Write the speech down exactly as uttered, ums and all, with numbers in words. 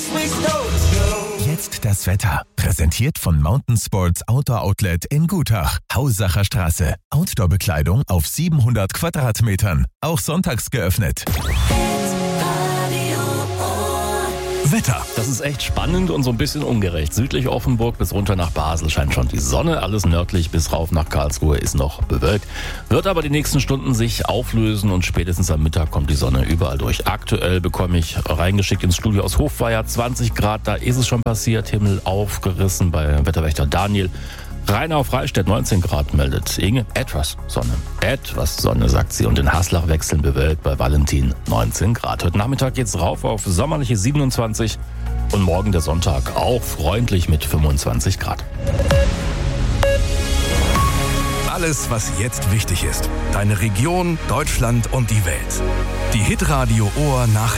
Jetzt das Wetter. Präsentiert von Mountain Sports Outdoor Outlet in Gutach. Hausacher Straße. Outdoor-Bekleidung auf siebenhundert Quadratmetern. Auch sonntags geöffnet. Wetter. Das ist echt spannend und so ein bisschen ungerecht. Südlich Offenburg bis runter nach Basel scheint schon die Sonne. Alles nördlich bis rauf nach Karlsruhe ist noch bewölkt. Wird aber die nächsten Stunden sich auflösen und spätestens am Mittag kommt die Sonne überall durch. Aktuell bekomme ich reingeschickt ins Studio aus Hofweier zwanzig Grad. Da ist es schon passiert. Himmel aufgerissen bei Wetterwächter Daniel. Rheinau-Freistädt neunzehn Grad meldet Inge. Etwas Sonne. Etwas Sonne, sagt sie. Und in Haslach wechseln bewölkt bei Valentin neunzehn Grad. Heute Nachmittag geht's rauf auf sommerliche siebenundzwanzig. Und morgen der Sonntag auch freundlich mit fünfundzwanzig Grad. Alles, was jetzt wichtig ist. Deine Region, Deutschland und die Welt. Die Hitradio Ohr nach